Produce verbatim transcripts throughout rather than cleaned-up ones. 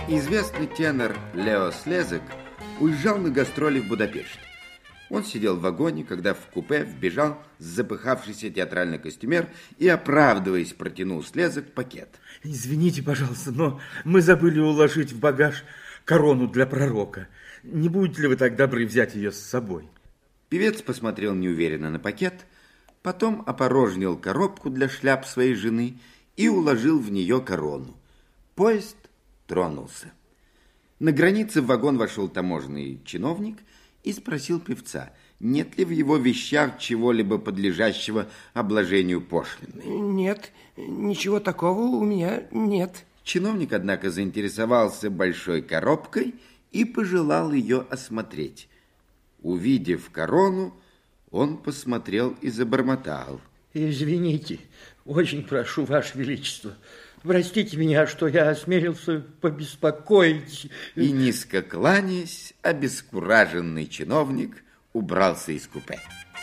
Известный тенор Лео Слезек уезжал на гастроли в Будапешт. Он сидел в вагоне, когда в купе вбежал запыхавшийся театральный костюмер и, оправдываясь, протянул Слезек пакет. Извините, пожалуйста, но мы забыли уложить в багаж корону для пророка. Не будете ли вы так добры взять ее с собой? Певец посмотрел неуверенно на пакет, потом опорожнил коробку для шляп своей жены и уложил в нее корону. Поезд тронулся. На границе в вагон вошел таможенный чиновник и спросил певца, нет ли в его вещах чего-либо подлежащего обложению пошлины. Нет, ничего такого у меня нет. Чиновник, однако, заинтересовался большой коробкой и пожелал ее осмотреть. Увидев корону, он посмотрел и забормотал. Извините, очень прошу, Ваше Величество, простите меня, что я осмелился побеспокоить. И, низко кланяясь, обескураженный чиновник убрался из купе.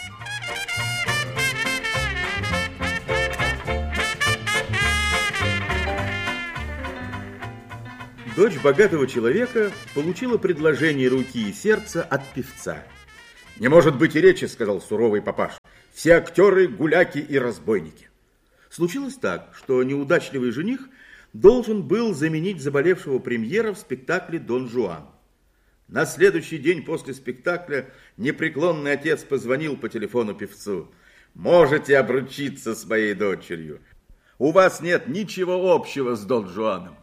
Дочь богатого человека получила предложение руки и сердца от певца. «Не может быть и речи», — сказал суровый папаша. «Все актеры, гуляки и разбойники». Случилось так, что неудачливый жених должен был заменить заболевшего премьера в спектакле «Дон Жуан». На следующий день после спектакля непреклонный отец позвонил по телефону певцу. «Можете обручиться с моей дочерью. У вас нет ничего общего с Дон Жуаном».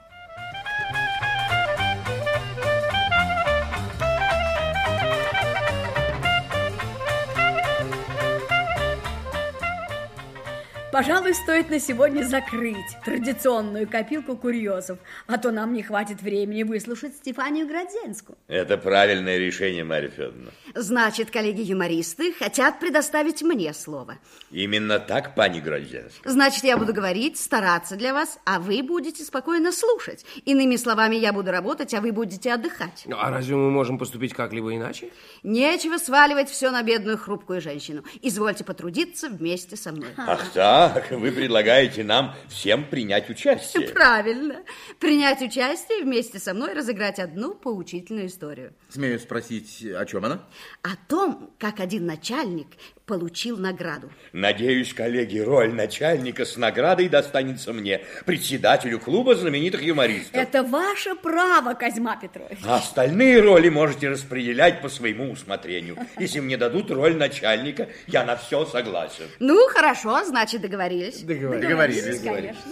Пожалуй, стоит на сегодня закрыть традиционную копилку курьезов, а то нам не хватит времени выслушать Стефанию Градзенскую. Это правильное решение, Марья Федоровна. Значит, коллеги-юмористы хотят предоставить мне слово. Именно так, пани Градзенская. Значит, я буду говорить, стараться для вас, а вы будете спокойно слушать. Иными словами, я буду работать, а вы будете отдыхать. А разве мы можем поступить как-либо иначе? Нечего сваливать все на бедную хрупкую женщину. Извольте потрудиться вместе со мной. Ах так, вы предлагаете нам всем принять участие. Правильно. Принять участие вместе со мной разыграть одну поучительную историю. Смею спросить, о чем она? О том, как один начальник получил награду. Надеюсь, коллеги, роль начальника с наградой достанется мне, председателю клуба знаменитых юмористов. Это ваше право, Козьма Петрович. А остальные роли можете распределять по своему усмотрению. Если мне дадут роль начальника, я на все согласен. Ну, хорошо, значит, договорились. Договорились. Договорились, конечно.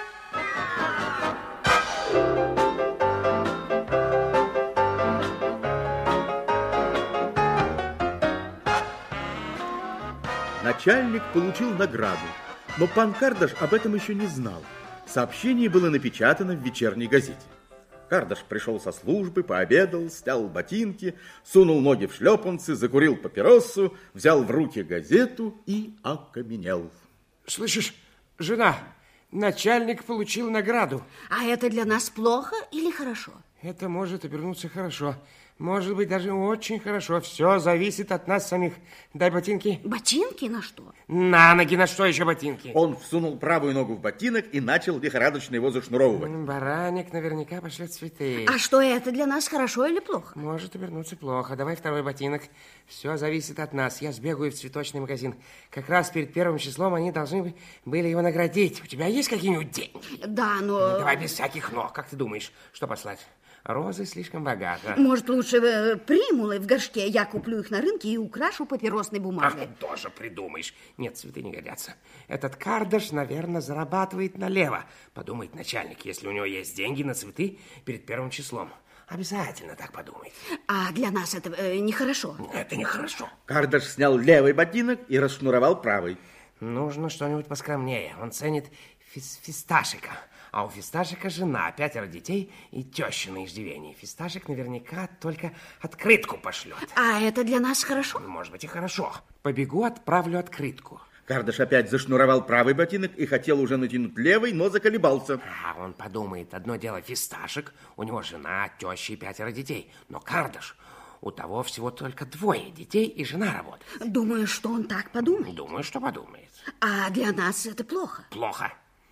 Начальник получил награду, но пан Кардаш об этом еще не знал. Сообщение было напечатано в вечерней газете. Кардаш пришел со службы, пообедал, снял ботинки, сунул ноги в шлепанцы, закурил папиросу, взял в руки газету и окаменел. Слышишь, жена, начальник получил награду. А это для нас плохо или хорошо? Это может обернуться хорошо. Может быть, даже очень хорошо. Все зависит от нас самих. Дай ботинки. Ботинки на что? На ноги, на что еще ботинки? Он всунул правую ногу в ботинок и начал лихорадочно его зашнуровывать. Бараник наверняка пошлет цветы. А что, это для нас хорошо или плохо? Может обернуться плохо. Давай второй ботинок. Все зависит от нас. Я сбегаю в цветочный магазин. Как раз перед первым числом они должны были его наградить. У тебя есть какие-нибудь деньги? Да, но... Давай без всяких «но». Как ты думаешь, что послать? Розы слишком богато. Может, лучше э, примулы в горшке. Я куплю их на рынке и украшу папиросной бумагой. Ах, тоже придумаешь. Нет, цветы не годятся. Этот Кардаш, наверное, зарабатывает налево. Подумает начальник, если у него есть деньги на цветы перед первым числом. Обязательно так подумает. А для нас это э, нехорошо. Это нехорошо. Кардаш снял левый ботинок и расшнуровал правый. Нужно что-нибудь поскромнее. Он ценит фис фисташика. А у Фисташика жена, пятеро детей и теща на иждивении. Фисташик наверняка только открытку пошлет. А это для нас хорошо? Может быть и хорошо. Побегу, отправлю открытку. Кардаш опять зашнуровал правый ботинок и хотел уже натянуть левый, но заколебался. А он подумает, одно дело Фисташик, у него жена, теща и пятеро детей. Но Кардаш, у того всего только двое детей и жена работает. Думаю, что он так подумает. Думаю, что подумает. А для нас это плохо? Плохо.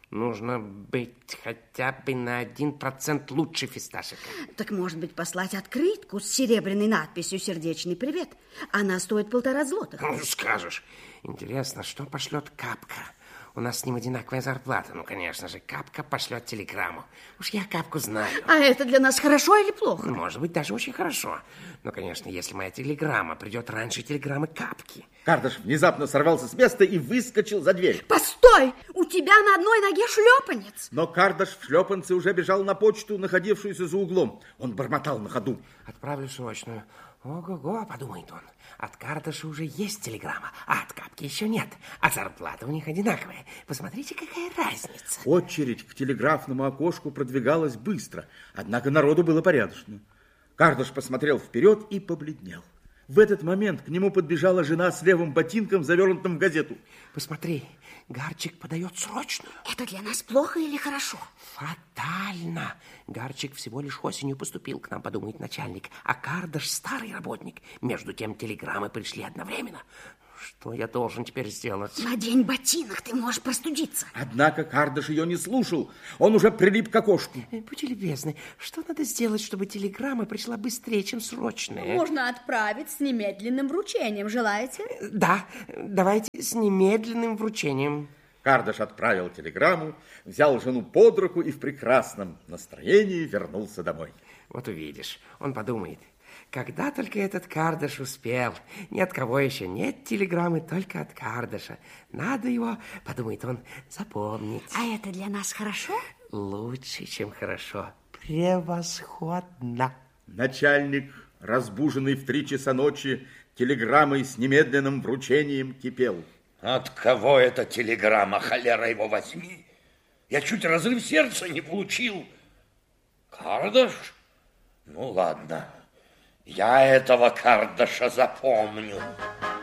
Нужно быть хотя бы на один процент лучше фисташика. Так, может быть, послать открытку с серебряной надписью «Сердечный привет». Она стоит полтора злотых. Ну, скажешь. Интересно, что пошлет Капка? У нас с ним одинаковая зарплата. Ну, конечно же, Капка пошлет телеграмму. Уж я Капку знаю. А это для нас хорошо или плохо? Ну, может быть, даже очень хорошо. Но, конечно, если моя телеграмма придет раньше телеграммы Капки. Кардаш внезапно сорвался с места и выскочил за дверь. Постой! У тебя на одной ноге шлепанец. Но Кардаш в шлепанце уже бежал на почту, находившуюся за углом. Он бормотал на ходу. Отправлю срочную. Ого-го, подумает он. От Кардаша уже есть телеграмма, а от Капки еще нет. А зарплата у них одинаковая. Посмотрите, какая разница. Очередь к телеграфному окошку продвигалась быстро, однако народу было порядочно. Кардаш посмотрел вперед и побледнел. В этот момент к нему подбежала жена с левым ботинком, завернутым в газету. Посмотри, Гарчик подает срочную. Это для нас плохо или хорошо? Фатально. Гарчик всего лишь осенью поступил к нам, подумает начальник, а Кардаш старый работник. Между тем телеграммы пришли одновременно. Что я должен теперь сделать? Надень ботинок, ты можешь простудиться. Однако Кардаш ее не слушал. Он уже прилип к окошку. Будьте любезны, что надо сделать, чтобы телеграмма пришла быстрее, чем срочная? Можно отправить с немедленным вручением. Желаете? Да, давайте с немедленным вручением. Кардаш отправил телеграмму, взял жену под руку и в прекрасном настроении вернулся домой. Вот увидишь, он подумает, когда только этот Кардаш успел. Ни от кого еще нет телеграммы, только от Кардаша. Надо его, подумает он, запомнить. А это для нас хорошо? Лучше, чем хорошо. Превосходно. Начальник, разбуженный в три часа ночи, телеграммой с немедленным вручением кипел. От кого эта телеграмма, холера его возьми? Я чуть разрыв сердца не получил. Кардаш? Ну, ладно. Я этого Кардаша запомню.